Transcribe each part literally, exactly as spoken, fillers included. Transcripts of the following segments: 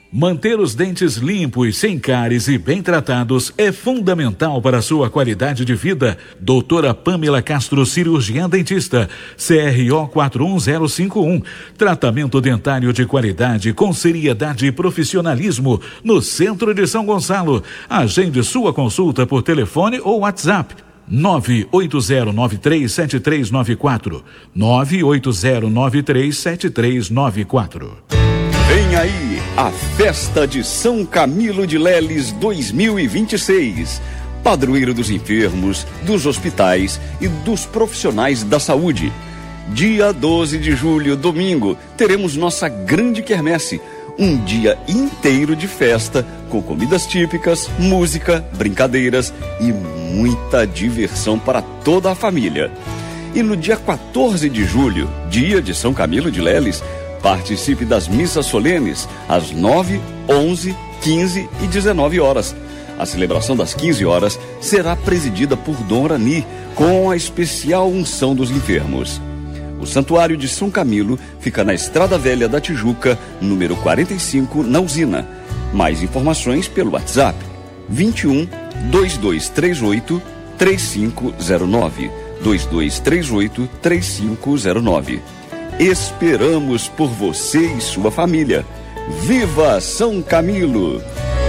Manter os dentes limpos, sem cáries e bem tratados é fundamental para a sua qualidade de vida. Doutora Pamela Castro, cirurgiã dentista, C R O quatro um zero cinco um. Tratamento dentário de qualidade com seriedade e profissionalismo no centro de São Gonçalo. Agende sua consulta por telefone ou WhatsApp. nove oito zero nove três sete três nove quatro. nove oito zero nove três sete três nove quatro. Vem aí a Festa de São Camilo de Leles dois mil e vinte e seis. Padroeiro dos enfermos, dos hospitais e dos profissionais da saúde. Dia doze de julho, domingo, teremos nossa grande quermesse. Um dia inteiro de festa, com comidas típicas, música, brincadeiras e muita diversão para toda a família. E no dia quatorze de julho, dia de São Camilo de Leles, participe das missas solenes às nove, onze, quinze e dezenove horas. A celebração das quinze horas será presidida por Dom Rani, com a especial unção dos enfermos. O Santuário de São Camilo fica na Estrada Velha da Tijuca, número quarenta e cinco, na Usina. Mais informações pelo WhatsApp vinte e um, dois dois três oito, três cinco zero nove, dois dois três oito, três cinco zero nove. Esperamos por você e sua família. Viva São Camilo!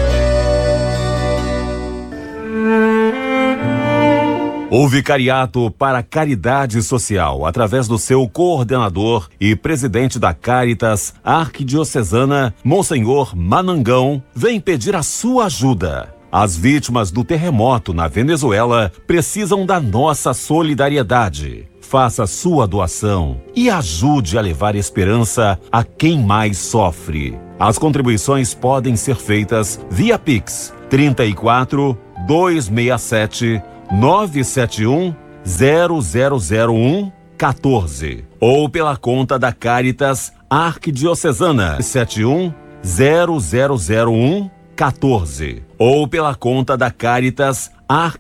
O Vicariato para Caridade Social, através do seu coordenador e presidente da Caritas Arquidiocesana, Monsenhor Manangão, vem pedir a sua ajuda. As vítimas do terremoto na Venezuela precisam da nossa solidariedade. Faça sua doação e ajude a levar esperança a quem mais sofre. As contribuições podem ser feitas via Pix trinta e quatro, duzentos e sessenta e sete, nove sete um, zero zero zero um, quatorze ou pela conta da Caritas Arquidiocesana sete um, zero zero zero um, quatorze ou pela conta da Caritas Arquidiocesana